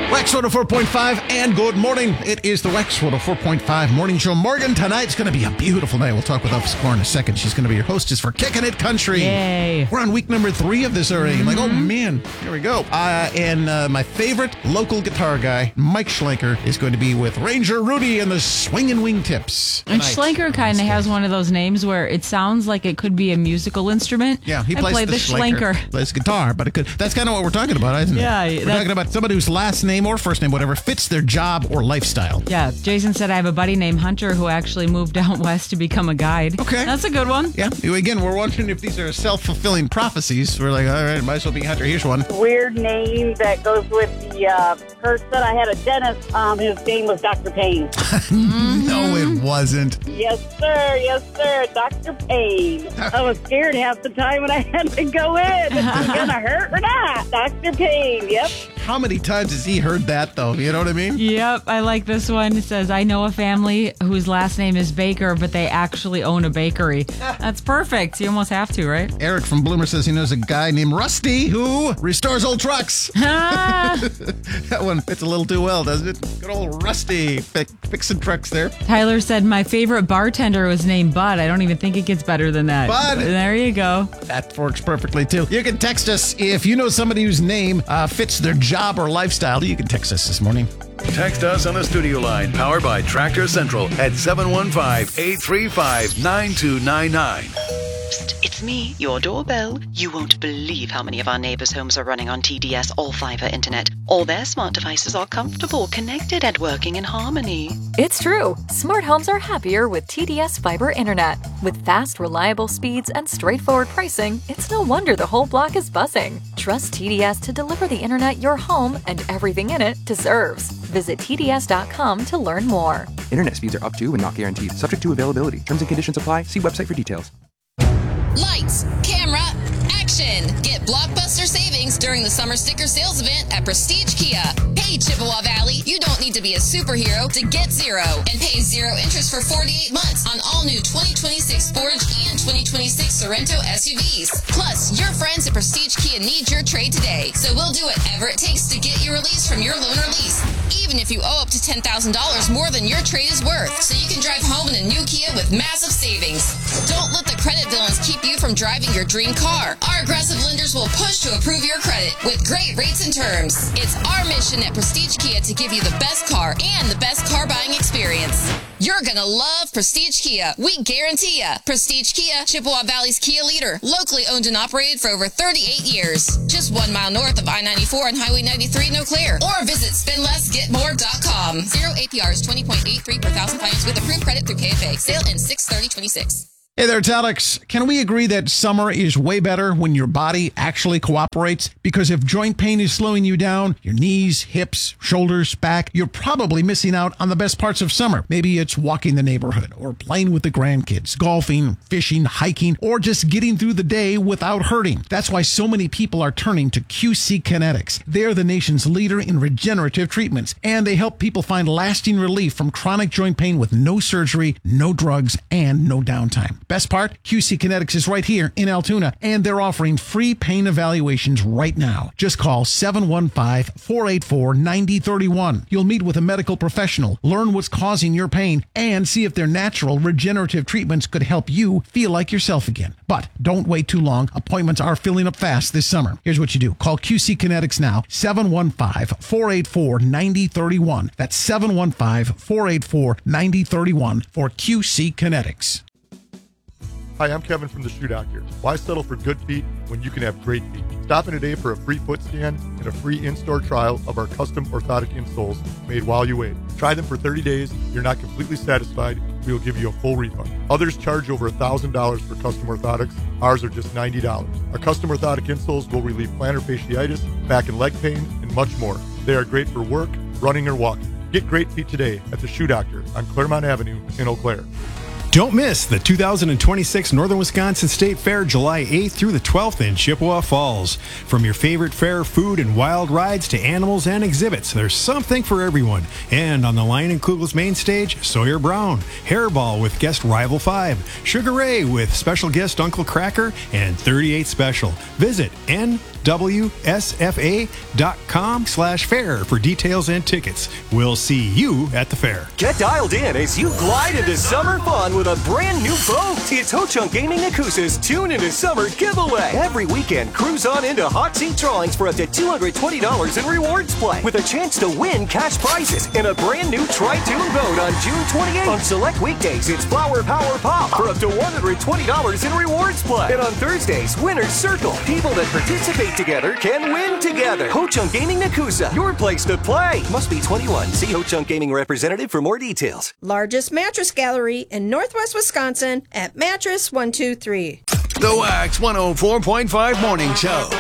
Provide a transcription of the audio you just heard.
Wax 104.5 and good morning. It is the Wax 104.5 morning show. Morgan, tonight's going to be a beautiful night. We'll talk with Elvis Corr in a second. She's going to be your hostess for Kickin' It Country. Yay. We're on week number 3 of this already. I'm like, oh man, here we go. And my favorite local guitar guy, Mike Schlenker, is going to be with Ranger Rudy and the Swingin' Wingtips. And Schlenker kind of has one of those names where it sounds like it could be a musical instrument. Yeah, he plays the Schlenker. Plays guitar, but it could. That's kind of what we're talking about, isn't it? Yeah. We're talking about somebody whose last name or first name, whatever, fits their job or lifestyle. Yeah, Jason said I have a buddy named Hunter who actually moved out west to become a guide. Okay. That's a good one. Yeah. Again, we're wondering if these are self-fulfilling prophecies. We're like, all right, might as well be Hunter. Here's one. Weird name that goes with the person. I had a dentist. His name was Dr. Payne. No, it wasn't. Yes, sir, Dr. Payne. I was scared half the time when I had to go in. Is it going to hurt or not? Dr. Payne, yep. How many times has he heard that, though? You know what I mean? Yep, I like this one. It says, I know a family whose last name is Baker, but they actually own a bakery. That's perfect. You almost have to, right? Eric from Bloomer says he knows a guy named Rusty who restores old trucks. That one fits a little too well, doesn't it? Good old Rusty fixing trucks there. Tyler said, my favorite bartender was named Bud. I don't even think it gets better than that. Bud. There you go. That works perfectly, too. You can text us if you know somebody whose name fits their job or lifestyle. You can text us this morning. Text us on the studio line, powered by Tractor Central at 715-835-9299. It's me, your doorbell. You won't believe how many of our neighbors' homes are running on TDS all-fiber internet. All their smart devices are comfortable, connected, and working in harmony. It's true. Smart homes are happier with TDS fiber internet. With fast, reliable speeds and straightforward pricing, it's no wonder the whole block is buzzing. Trust TDS to deliver the internet your home and everything in it deserves. Visit TDS.com to learn more. Internet speeds are up to and not guaranteed. Subject to availability. Terms and conditions apply. See website for details. Lights, camera, action! Get blockbuster savings during the summer sticker sales event at Prestige Kia. Hey, Chippewa Valley, you don't need to be a superhero to get zero and pay zero interest for 48 months on all new 2026 Forge and 2026 Sorento SUVs. Plus, your friends at Prestige Kia need your trade today, so we'll do whatever it takes to get you released from your loan or lease, even if you owe up to $10,000 more than your trade is worth, so you can drive home in a new Kia with massive savings. Don't let the credit villains keep you from driving your dream car. Our aggressive lenders will push to approve your credit with great rates and terms. It's our mission at Prestige Kia to give you the best car and the best car buying experience. You're gonna love Prestige Kia. We guarantee ya. Prestige Kia, Chippewa Valley's Kia leader. Locally owned and operated for over 38 years. Just 1 mile north of I-94 and Highway 93 in Eau Claire. Or visit spendlessgetmore.com. Zero APRs, 20.83 per thousand finance with approved credit through KFA. Sale in 6/30/26. Hey there, it's Alex. Can we agree that summer is way better when your body actually cooperates? Because if joint pain is slowing you down, your knees, hips, shoulders, back, you're probably missing out on the best parts of summer. Maybe it's walking the neighborhood or playing with the grandkids, golfing, fishing, hiking, or just getting through the day without hurting. That's why so many people are turning to QC Kinetics. They're the nation's leader in regenerative treatments, and they help people find lasting relief from chronic joint pain with no surgery, no drugs, and no downtime. Best part, QC Kinetics is right here in Altoona, and they're offering free pain evaluations right now. Just call 715-484-9031. You'll meet with a medical professional, learn what's causing your pain, and see if their natural regenerative treatments could help you feel like yourself again. But don't wait too long. Appointments are filling up fast this summer. Here's what you do. Call QC Kinetics now, 715-484-9031. That's 715-484-9031 for QC Kinetics. Hi, I'm Kevin from the Shoe Doctor. Why settle for good feet when you can have great feet? Stop in today for a free foot scan and a free in-store trial of our custom orthotic insoles made while you wait. Try them for 30 days. You're not completely satisfied, we will give you a full refund. Others charge over $1,000 for custom orthotics. Ours are just $90. Our custom orthotic insoles will relieve plantar fasciitis, back and leg pain, and much more. They are great for work, running, or walking. Get great feet today at the Shoe Doctor on Claremont Avenue in Eau Claire. Don't miss the 2026 Northern Wisconsin State Fair, July 8th through the 12th in Chippewa Falls. From your favorite fair food and wild rides to animals and exhibits, there's something for everyone. And on the Lion and Kugel's main stage, Sawyer Brown, Hairball with guest Rival 5, Sugar Ray with special guest Uncle Cracker, and 38 Special. Visit N WSFA.com/fair for details and tickets. We'll see you at the fair. Get dialed in as you glide into summer fun with a brand new boat. It's Ho-Chunk Gaming Nakusa's Tune into Summer giveaway. Every weekend, cruise on into hot seat drawings for up to $220 in rewards play with a chance to win cash prizes and a brand new Tri-Tune boat on June 28th. On select weekdays, it's Flower Power Pop for up to $120 in rewards play. And on Thursdays, Winner's Circle. People that participate together can win together. Ho-Chunk Gaming Nakusa, your place to play. Must be 21. See Ho-Chunk Gaming representative for more details. Largest mattress gallery in Northwest Wisconsin at Mattress 123. The Wax 104.5 Morning Show.